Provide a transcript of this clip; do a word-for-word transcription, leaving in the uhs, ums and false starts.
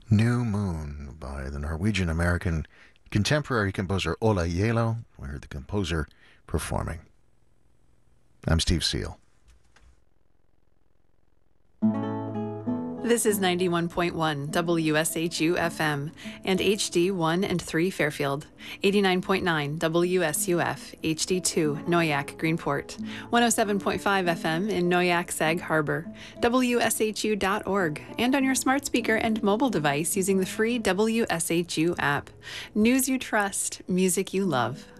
New Moon by the Norwegian-American contemporary composer Ola Yelo. We heard the composer performing. I'm Steve Seal. This is ninety-one point one W S H U F M and H D one and three Fairfield, eighty-nine point nine W S U F, H D two Noyak Greenport, one oh seven point five F M in Noyak Sag Harbor, W S H U dot org, and on your smart speaker and mobile device using the free W S H U app. News you trust, music you love.